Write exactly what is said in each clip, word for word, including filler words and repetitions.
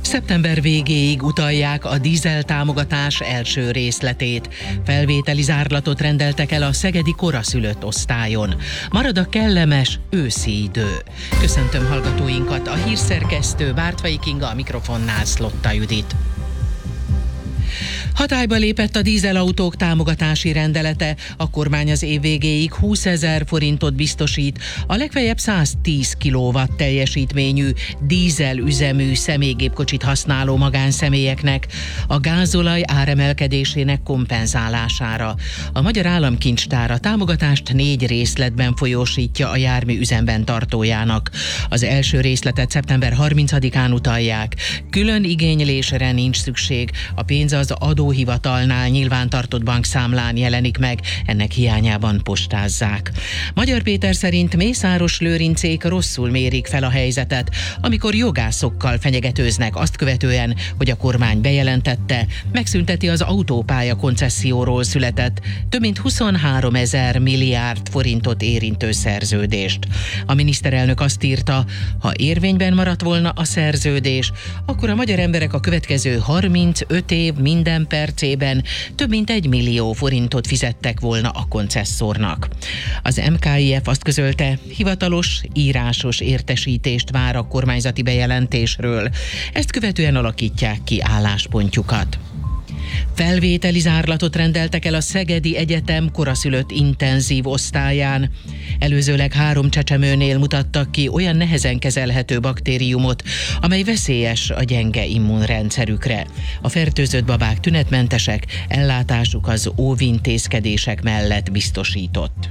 Szeptember végéig utalják a dízel támogatás első részletét. Felvételi zárlatot rendeltek el a szegedi koraszülött osztályon. Marad a kellemes őszi idő. Köszöntöm hallgatóinkat, a hírszerkesztő Bártfai Kinga, a mikrofonnál Szlotta Judit. Hatályba lépett a dízelautók támogatási rendelete. A kormány az év végéig húszezer forintot biztosít a legfeljebb száztíz kilowatt teljesítményű dízelüzemű személygépkocsit használó magánszemélyeknek a gázolaj áremelkedésének kompenzálására. A Magyar Államkincstár a támogatást négy részletben folyósítja a jármű üzemben tartójának. Az első részletet szeptember harmincadikán utalják. Külön igénylésre nincs szükség, a pénz az adóhivatalnál nyilvántartott bankszámlán jelenik meg, ennek hiányában postázzák. Magyar Péter szerint Mészáros Lőrincék rosszul mérik fel a helyzetet, amikor jogászokkal fenyegetőznek azt követően, hogy a kormány bejelentette, megszünteti az autópálya koncesszióról született több mint huszonháromezer milliárd forintot érintő szerződést. A miniszterelnök azt írta, ha érvényben maradt volna a szerződés, akkor a magyar emberek a következő harmincöt év minden percében több mint egy millió forintot fizettek volna a koncesszornak. Az em ká i ef azt közölte, hivatalos, írásos értesítést vár a kormányzati bejelentésről. Ezt követően alakítják ki álláspontjukat. Felvételi zárlatot rendeltek el a Szegedi Egyetem koraszülött intenzív osztályán. Előzőleg három csecsemőnél mutattak ki olyan nehezen kezelhető baktériumot, amely veszélyes a gyenge immunrendszerükre. A fertőzött babák tünetmentesek, ellátásuk az óvintézkedések mellett biztosított.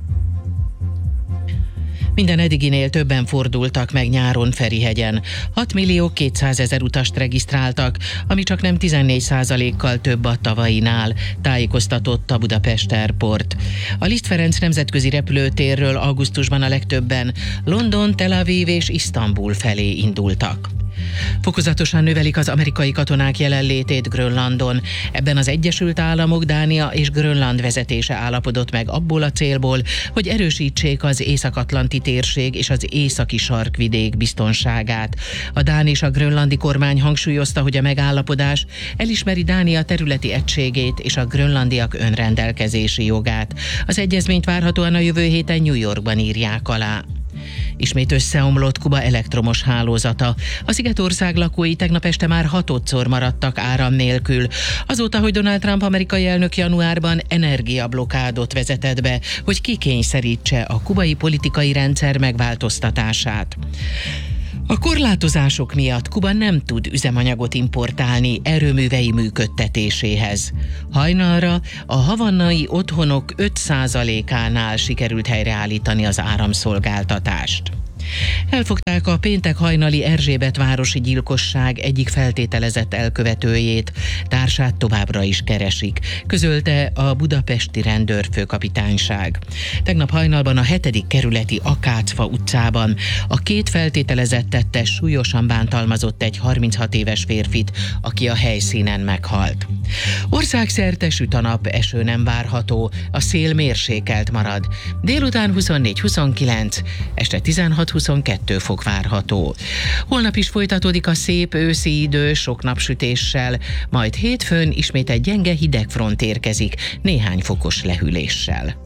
Minden eddiginél többen fordultak meg nyáron Ferihegyen. hat millió kétszázezer utast regisztráltak, ami csak nem tizennégy százalékkal több a tavainál, tájékoztatott a Budapest Airport. A Liszt Ferenc nemzetközi repülőtérről augusztusban a legtöbben London, Tel Aviv és Isztambul felé indultak. Fokozatosan növelik az amerikai katonák jelenlétét Grönlandon. Ebben az Egyesült Államok, Dánia és Grönland vezetése állapodott meg abból a célból, hogy erősítsék az észak-atlanti térség és az északi sarkvidék biztonságát. A dán és a grönlandi kormány hangsúlyozta, hogy a megállapodás elismeri Dánia területi egységét és a grönlandiak önrendelkezési jogát. Az egyezményt várhatóan a jövő héten New Yorkban írják alá. Ismét összeomlott Kuba elektromos hálózata. A szigetország lakói tegnap este már hatodszor maradtak áram nélkül. Azóta, hogy Donald Trump amerikai elnök januárban energiablokádot vezetett be, hogy kikényszerítse a kubai politikai rendszer megváltoztatását. A korlátozások miatt Kuba nem tud üzemanyagot importálni erőművei működtetéséhez. Hajnalra a havannai otthonok öt százalékánál sikerült helyreállítani az áramszolgáltatást. Elfogták a péntek hajnali Erzsébetvárosi gyilkosság egyik feltételezett elkövetőjét. Társát továbbra is keresik, közölte a budapesti rendőrfőkapitányság. Tegnap hajnalban a hetedik kerületi Akácfa utcában a két feltételezett tettes súlyosan bántalmazott egy harminchat éves férfit, aki a helyszínen meghalt. Országszerte süt a nap, eső nem várható, a szél mérsékelt marad. Délután huszonnégy-huszonkilenc, este tizenhat-huszonkettő fok várható. Holnap is folytatódik a szép őszi idő sok napsütéssel, majd hétfőn ismét egy gyenge hidegfront érkezik, néhány fokos lehűléssel.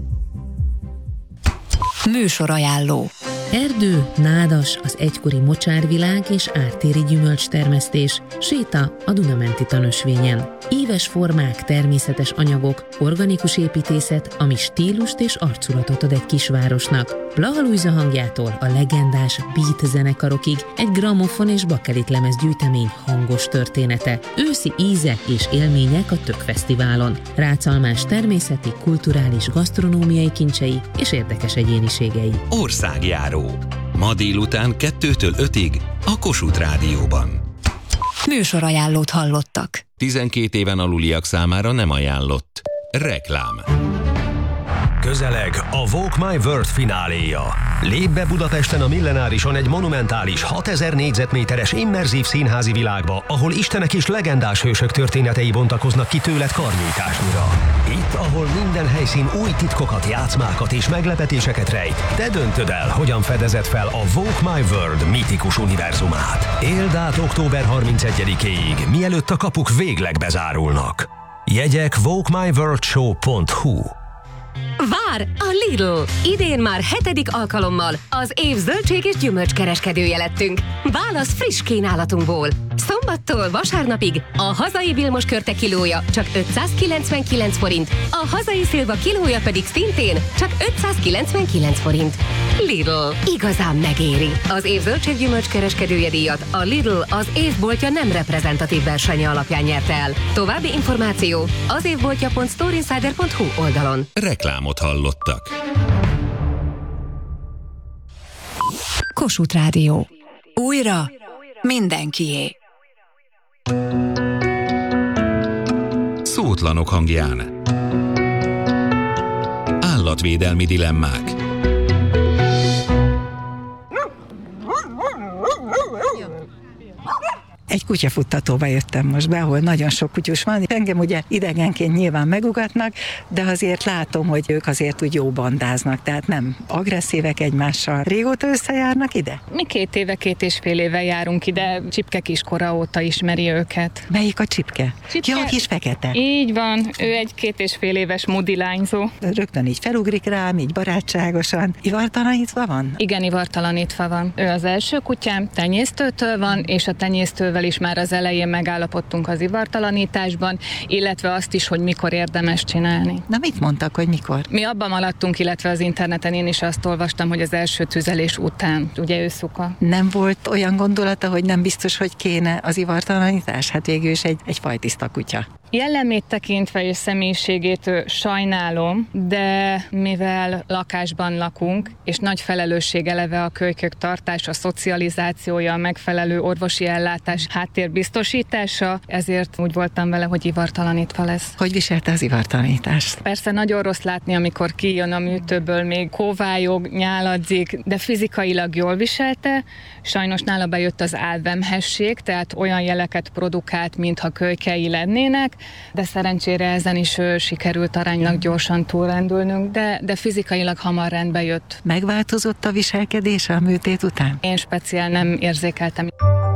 Műsorajánló. Erdő, nádas, az egykori mocsárvilág és ártéri gyümölcstermesztés, séta a Duna-menti tanösvényen. Íves formák, természetes anyagok, organikus építészet, ami stílust és arculatot ad egy kisvárosnak. Blaha Lujza hangjától a legendás beat zenekarokig egy grammofon és bakelit lemez gyűjtemény hangos története. Őszi ízek és élmények a Tök Fesztiválon. Rácalmás természeti, kulturális, gasztronómiai kincsei és érdekes egyéniségei. Országjáró. Ma délután kettőtől ötig a Kossuth Rádióban. Műsorajánlót hallottak. tizenkét éven aluliak számára nem ajánlott. Reklám. Közeleg a Walk My World fináléja. Lép be Budapesten a Millenárison egy monumentális hatezer négyzetméteres immerzív színházi világba, ahol istenek és legendás hősök történetei bontakoznak ki tőled karnyújtásnyira. Itt, ahol minden helyszín új titkokat, játszmákat és meglepetéseket rejt, te döntöd el, hogyan fedezed fel a Walk My World mítikus univerzumát. Éld át október harmincegyedikéig, mielőtt a kapuk végleg bezárulnak. Jegyek walk my world show pont hu. Vár a Lidl! Idén már hetedik alkalommal az év zöldség és gyümölcskereskedője lettünk. Válasz friss kínálatunkból. Szombattól vasárnapig a hazai Vilmos körte kilója csak ötszázkilencvenkilenc forint, a hazai szilva kilója pedig szintén csak ötszázkilencvenkilenc forint. Lidl. Igazán megéri. Az év zöldség gyümölcskereskedője díjat a Lidl az évboltja nem reprezentatív versenye alapján nyerte el. További információ az évboltja pont storeinsider pont hu oldalon. Reklámot hallottak. Kossuth Rádió. Újra mindenkié. Szótlanok hangján. Állatvédelmi dilemmák. Egy kutyafuttatóba jöttem most be, ahol nagyon sok kutyus van. Engem ugye idegenként nyilván megugatnak, de azért látom, hogy ők azért úgy jó bandáznak, tehát nem agresszívek egymással. Régóta összejárnak ide? Mi két éve, két és fél éve járunk ide, Csipke kiskora óta ismeri őket. Melyik a Csipke? Csipke? Ja, a kis fekete. Így van, ő egy két és fél éves mudi lányzó. Rögtön így felugrik rám, így barátságosan. Ivartalanítva van? Igen, ivartalanítva van. Ő az első kutyám, tenyésztőtől van, és a tenyésztővel is már az elején megállapodtunk az ivartalanításban, illetve azt is, hogy mikor érdemes csinálni. Na mit mondtak, hogy mikor? Mi abban maradtunk, illetve az interneten én is azt olvastam, hogy az első tüzelés után, ugye ő szuka. Nem volt olyan gondolata, hogy nem biztos, hogy kéne az ivartalanítás? Hát végül is egy, egy fajtiszta kutya. Jellemét tekintve és személyiségét ő, sajnálom, de mivel lakásban lakunk, és nagy felelősség eleve a kölykök tartása, szocializációja, a megfelelő orvosi ellátás, háttér biztosítása, ezért úgy voltam vele, hogy ivartalanítva lesz. Hogy viselte az ivartalanítást? Persze nagyon rossz látni, amikor kijön a műtőből, még kóvályog, nyáladzik, de fizikailag jól viselte. Sajnos nála bejött az álvemhesség, tehát olyan jeleket produkált, mintha kölykei lennének, de szerencsére ezen is ő, sikerült aránylag gyorsan túlrendülnünk, de, de fizikailag hamar rendbe jött. Megváltozott a viselkedése a műtét után? Én speciál nem érzékeltem.